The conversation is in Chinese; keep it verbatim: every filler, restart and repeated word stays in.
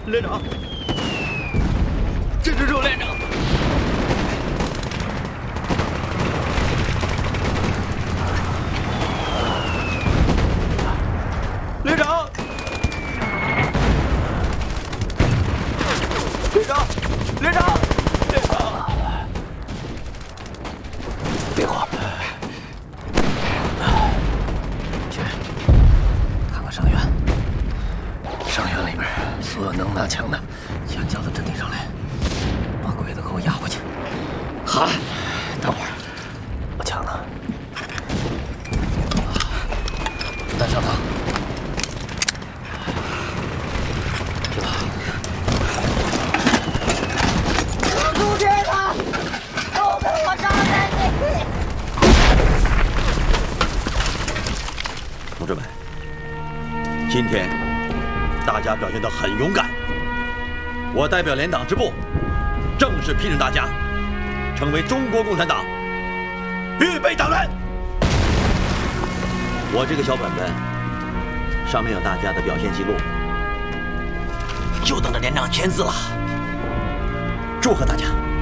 连长，支持住，连长！连长！连长！连长！连长！ 别慌，去看看伤员。伤员里边所有能拿枪的，先叫到阵地上来，把鬼子给我押回去。好，等会儿我枪呢？子弹上膛。知道。 我出去了，都给我上阵地！ 同志们，今天大家表现得很勇敢，我代表连党支部正式批准大家成为中国共产党预备党员。我这个小本本上面有大家的表现记录，就等着连长签字了。祝贺大家！